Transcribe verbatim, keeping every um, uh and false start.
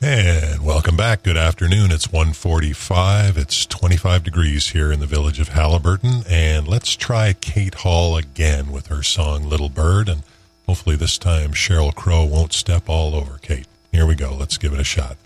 And welcome back. Good afternoon. It's one forty-five. It's twenty-five degrees here in the village of Halliburton. And let's try Kate Hall again with her song Little Bird. And hopefully this time Sheryl Crow won't step all over Kate. Here we go. Let's give it a shot.